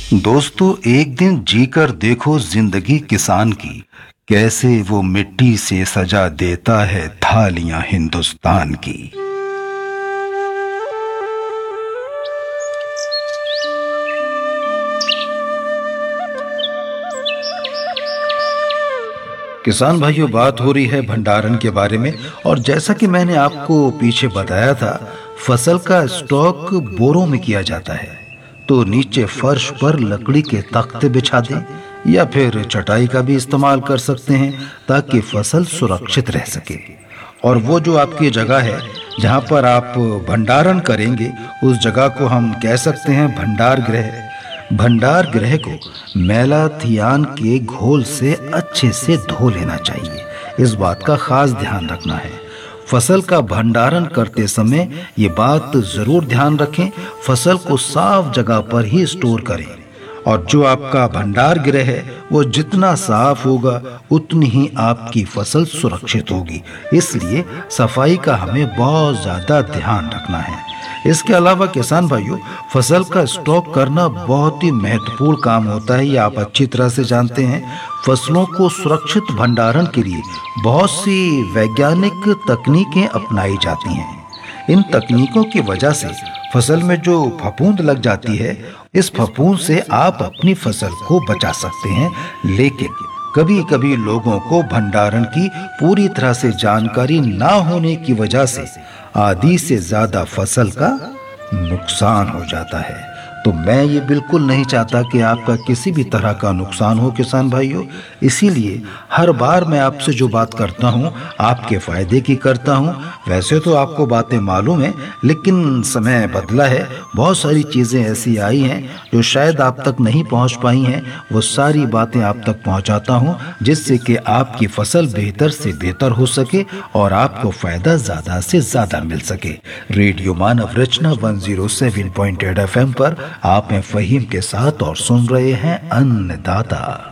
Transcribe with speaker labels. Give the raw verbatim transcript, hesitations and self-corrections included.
Speaker 1: दोस्तों, एक दिन जीकर देखो जिंदगी किसान की, कैसे वो मिट्टी से सजा देता है थालियां हिंदुस्तान की। किसान भाइयों, बात हो रही है भंडारण के बारे में। और जैसा कि मैंने आपको पीछे बताया था, फसल का स्टॉक बोरों में किया जाता है। तो नीचे फर्श पर लकड़ी के तख्ते बिछा दें या फिर चटाई का भी इस्तेमाल कर सकते हैं, ताकि फसल सुरक्षित रह सके। और वो जो आपकी जगह है जहाँ पर आप भंडारण करेंगे, उस जगह को हम कह सकते हैं भंडार गृह। भंडार गृह को मेलाथियान के घोल से अच्छे से धो लेना चाहिए। इस बात का खास ध्यान रखना है। फसल का भंडारण करते समय ये बात जरूर ध्यान रखें, फसल को साफ जगह पर ही स्टोर करें। और जो आपका भंडार गृह है वो जितना साफ होगा उतनी ही आपकी फसल सुरक्षित होगी। इसलिए सफाई का हमें बहुत ज्यादा ध्यान रखना है। इसके अलावा किसान भाइयों, फसल का स्टॉक करना बहुत ही महत्वपूर्ण काम होता है, ये आप अच्छी तरह से जानते हैं। फसलों को सुरक्षित भंडारण के लिए बहुत सी वैज्ञानिक तकनीकें अपनाई जाती हैं। इन तकनीकों की वजह से फसल में जो फफूंद लग जाती है, इस फफूंद से आप अपनी फसल को बचा सकते हैं। लेकिन कभी कभी लोगों को भंडारण की पूरी तरह से जानकारी ना होने की वजह से आधी से ज्यादा फसल का नुकसान हो जाता है। तो मैं ये बिल्कुल नहीं चाहता कि आपका किसी भी तरह का नुकसान हो किसान भाइयों। इसीलिए हर बार मैं आपसे जो बात करता हूँ आपके फायदे की करता हूँ। वैसे तो आपको बातें मालूम है, लेकिन समय बदला है, बहुत सारी चीज़ें ऐसी आई हैं जो शायद आप तक नहीं पहुँच पाई हैं। वो सारी बातें आप तक पहुँचाता हूँ, जिससे कि आपकी फसल बेहतर से बेहतर हो सके और आपको फायदा ज़्यादा से ज़्यादा मिल सके। रेडियो मानव रचना one zero seven point eight F M पर आप हैं फहीम के साथ और सुन रहे हैं अन्नदाता।